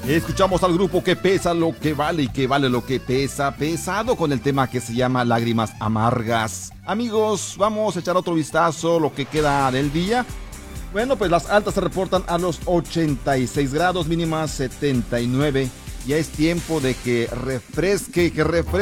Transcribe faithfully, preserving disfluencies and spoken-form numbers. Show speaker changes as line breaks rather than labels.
Escuchamos al grupo que pesa lo que vale y que vale lo que pesa, pesado, con el tema que se llama Lágrimas Amargas. Amigos, vamos a echar otro vistazo lo que queda del día. Bueno, pues las altas se reportan a los ochenta y seis grados, mínimas setenta y nueve. Ya es tiempo de que refresque, que refresque